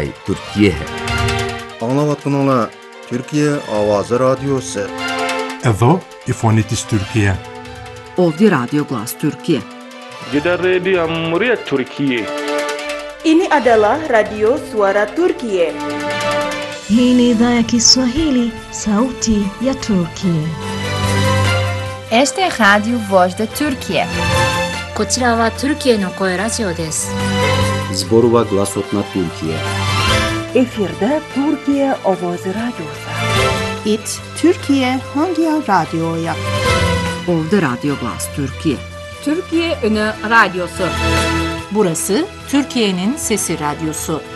Bunday Türkiye. Anlavatqanlar Türkiye Ovozi Radyosu. Evo Ifonitis Türkiye. Ovdje Radio Glas Türkiye. Gidan Radio Murya Türkiye. Ini adalah Radio Suara Turkiye. Hii ni idhaa ya Kiswahili, sauti ya Turkiye. Este é Radio Voz da Turkiye. こちらはトルキエの声ラジオです。 Zborova Glasotna Türkiye. Efirde Türkiye Ovozi Radyosu. İt Türkiye Hangi Radyo'ya? Ovdje Radio Glas Türkiye. Türkiye Ünü Radyosu. Burası Türkiye'nin Sesi Radyosu.